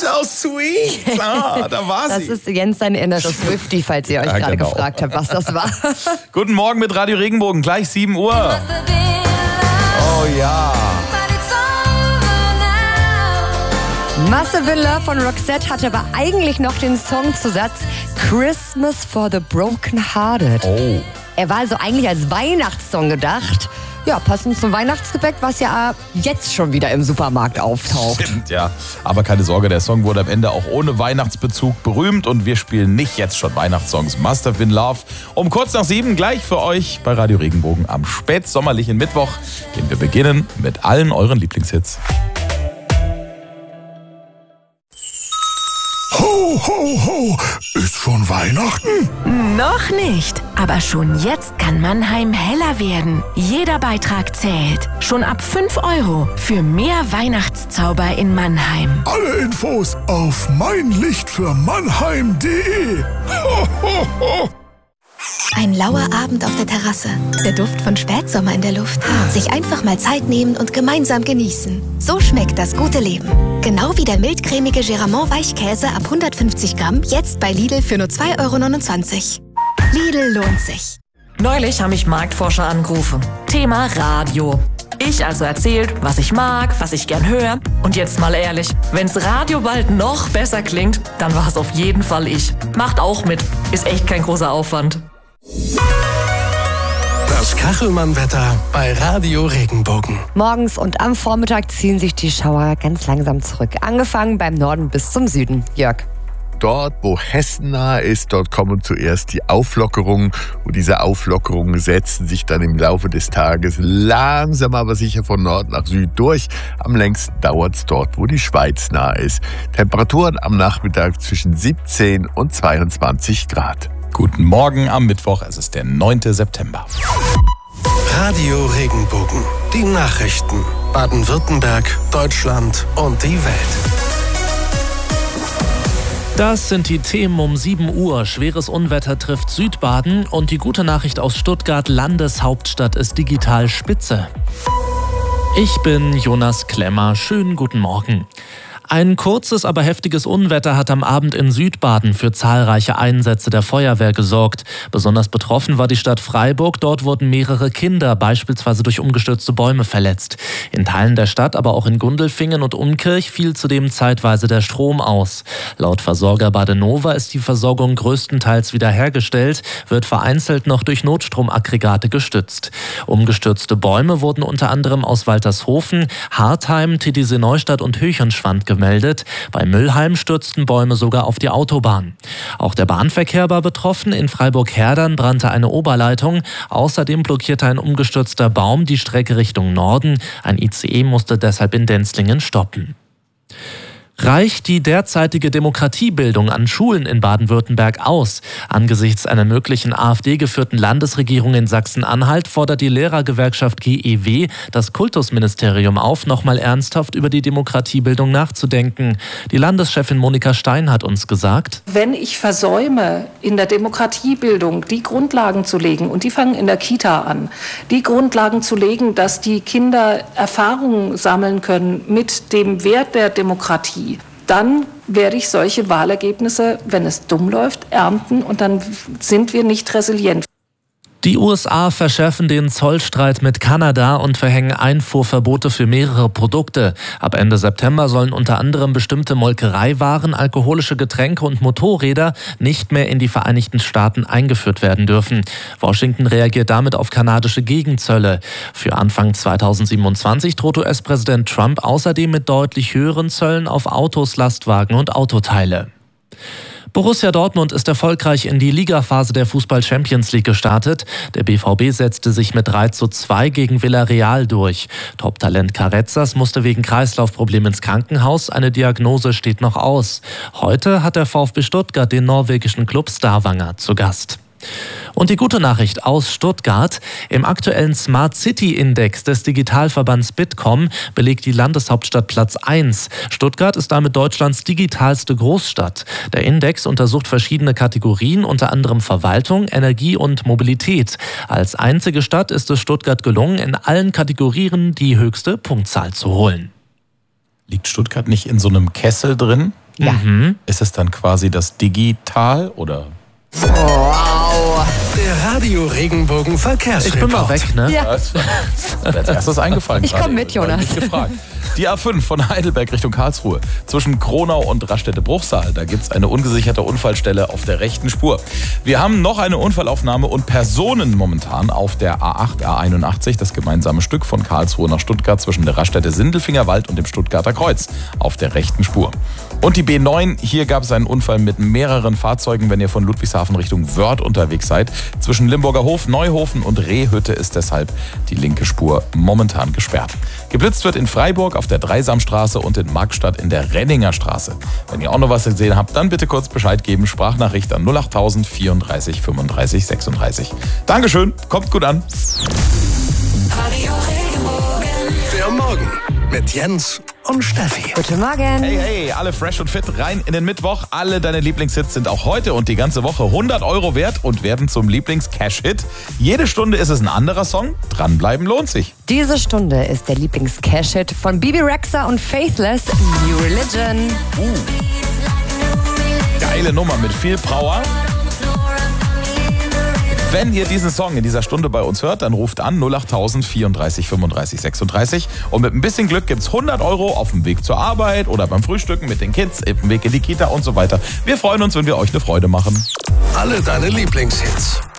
so sweet. Da war sie. Das ist Jens sein inneres Swiftie, falls ihr euch gerade gefragt habt, was das war. Guten Morgen mit Radio Regenbogen, gleich 7 Uhr. Oh ja. Massive in Love von Roxette hatte aber eigentlich noch den Songzusatz Christmas for the Broken Hearted. Oh. Er war also eigentlich als Weihnachtssong gedacht. Ja, passend zum Weihnachtsgebäck, was ja jetzt schon wieder im Supermarkt auftaucht. Stimmt, ja. Aber keine Sorge, der Song wurde am Ende auch ohne Weihnachtsbezug berühmt und wir spielen nicht jetzt schon Weihnachtssongs. Must Have Been Love um kurz nach 7 gleich für euch bei Radio Regenbogen am spätsommerlichen Mittwoch, den wir beginnen mit allen euren Lieblingshits. Ho, ho, ho! Ist schon Weihnachten? Noch nicht, aber schon jetzt kann Mannheim heller werden. Jeder Beitrag zählt. Schon ab 5 € für mehr Weihnachtszauber in Mannheim. Alle Infos auf meinlichtfürmannheim.de. Ho, ho, ho! Ein lauer Abend auf der Terrasse. Der Duft von Spätsommer in der Luft. Sich einfach mal Zeit nehmen und gemeinsam genießen. So schmeckt das gute Leben. Genau wie der mildcremige Geramont Weichkäse ab 150 Gramm. Jetzt bei Lidl für nur 2,29 €. Lidl lohnt sich. Neulich haben mich Marktforscher angerufen. Thema Radio. Ich also erzählt, was ich mag, was ich gern höre. Und jetzt mal ehrlich, wenn's Radio bald noch besser klingt, dann war es auf jeden Fall ich. Macht auch mit. Ist echt kein großer Aufwand. Das Kachelmann-Wetter bei Radio Regenbogen. Morgens und am Vormittag ziehen sich die Schauer ganz langsam zurück. Angefangen beim Norden bis zum Süden. Jörg. Dort, wo Hessen nah ist, dort kommen zuerst die Auflockerungen. Und diese Auflockerungen setzen sich dann im Laufe des Tages langsam aber sicher von Nord nach Süd durch. Am längsten dauert es dort, wo die Schweiz nah ist. Temperaturen am Nachmittag zwischen 17 und 22 Grad. Guten Morgen am Mittwoch, es ist der 9. September. Radio Regenbogen. Die Nachrichten. Baden-Württemberg, Deutschland und die Welt. Das sind die Themen um 7 Uhr. Schweres Unwetter trifft Südbaden und die gute Nachricht aus Stuttgart, Landeshauptstadt ist digital spitze. Ich bin Jonas Klemmer. Schönen guten Morgen. Ein kurzes, aber heftiges Unwetter hat am Abend in Südbaden für zahlreiche Einsätze der Feuerwehr gesorgt. Besonders betroffen war die Stadt Freiburg. Dort wurden mehrere Kinder beispielsweise durch umgestürzte Bäume verletzt. In Teilen der Stadt, aber auch in Gundelfingen und Unkirch fiel zudem zeitweise der Strom aus. Laut Versorger Badenova ist die Versorgung größtenteils wiederhergestellt, wird vereinzelt noch durch Notstromaggregate gestützt. Umgestürzte Bäume wurden unter anderem aus Waltershofen, Hartheim, Titisee-Neustadt und Höchenschwand gemeldet. Bei Müllheim stürzten Bäume sogar auf die Autobahn. Auch der Bahnverkehr war betroffen. In Freiburg-Herdern brannte eine Oberleitung. Außerdem blockierte ein umgestürzter Baum die Strecke Richtung Norden. Ein ICE musste deshalb in Denzlingen stoppen. Reicht die derzeitige Demokratiebildung an Schulen in Baden-Württemberg aus? Angesichts einer möglichen AfD-geführten Landesregierung in Sachsen-Anhalt fordert die Lehrergewerkschaft GEW das Kultusministerium auf, nochmal ernsthaft über die Demokratiebildung nachzudenken. Die Landeschefin Monika Stein hat uns gesagt: Wenn ich versäume, in der Demokratiebildung die Grundlagen zu legen, und die fangen in der Kita an, die Grundlagen zu legen, dass die Kinder Erfahrungen sammeln können mit dem Wert der Demokratie, dann werde ich solche Wahlergebnisse, wenn es dumm läuft, ernten und dann sind wir nicht resilient. Die USA verschärfen den Zollstreit mit Kanada und verhängen Einfuhrverbote für mehrere Produkte. Ab Ende September sollen unter anderem bestimmte Molkereiwaren, alkoholische Getränke und Motorräder nicht mehr in die Vereinigten Staaten eingeführt werden dürfen. Washington reagiert damit auf kanadische Gegenzölle. Für Anfang 2027 droht US-Präsident Trump außerdem mit deutlich höheren Zöllen auf Autos, Lastwagen und Autoteile. Borussia Dortmund ist erfolgreich in die Ligaphase der Fußball-Champions League gestartet. Der BVB setzte sich mit 3:2 gegen Villarreal durch. Top-Talent Carrezzas musste wegen Kreislaufproblemen ins Krankenhaus. Eine Diagnose steht noch aus. Heute hat der VfB Stuttgart den norwegischen Club Stavanger zu Gast. Und die gute Nachricht aus Stuttgart: Im aktuellen Smart City Index des Digitalverbands Bitkom belegt die Landeshauptstadt Platz 1. Stuttgart ist damit Deutschlands digitalste Großstadt. Der Index untersucht verschiedene Kategorien, unter anderem Verwaltung, Energie und Mobilität. Als einzige Stadt ist es Stuttgart gelungen, in allen Kategorien die höchste Punktzahl zu holen. Liegt Stuttgart nicht in so einem Kessel drin? Ja. Ist es dann quasi das Digital oder? Wow. Der Radio Regenbogen Verkehrsreport. Ich bin mal weg, ne? Ja. Das ist mir als erstes eingefallen. Ich komm mit, Jonas. Nicht gefragt. Die A5 von Heidelberg Richtung Karlsruhe. Zwischen Kronau und Raststätte-Bruchsal. Da gibt es eine ungesicherte Unfallstelle auf der rechten Spur. Wir haben noch eine Unfallaufnahme und Personen momentan auf der A8, A81. Das gemeinsame Stück von Karlsruhe nach Stuttgart zwischen der Raststätte Sindelfingerwald und dem Stuttgarter Kreuz auf der rechten Spur. Und die B9, hier gab es einen Unfall mit mehreren Fahrzeugen, wenn ihr von Ludwigshafen Richtung Wörth unterwegs seid. Zwischen Limburger Hof, Neuhofen und Rehhütte ist deshalb die linke Spur momentan gesperrt. Geblitzt wird in Freiburg auf der Dreisamstraße und in Markstadt in der Renninger Straße. Wenn ihr auch noch was gesehen habt, dann bitte kurz Bescheid geben. Sprachnachricht an 08000 34 35 36. Dankeschön, kommt gut an. Der Morgen mit Jens und Steffi. Guten Morgen. Hey, alle fresh und fit rein in den Mittwoch. Alle deine Lieblingshits sind auch heute und die ganze Woche 100 € wert und werden zum Lieblings-Cash-Hit. Jede Stunde ist es ein anderer Song. Dranbleiben lohnt sich. Diese Stunde ist der Lieblings-Cash-Hit von Bibi Rexha und Faithless, New Religion. Geile Nummer mit viel Power. Wenn ihr diesen Song in dieser Stunde bei uns hört, dann ruft an 08000 34 35 36 und mit ein bisschen Glück gibt's 100 € auf dem Weg zur Arbeit oder beim Frühstücken mit den Kids, auf dem Weg in die Kita und so weiter. Wir freuen uns, wenn wir euch eine Freude machen. Alle deine Lieblingshits.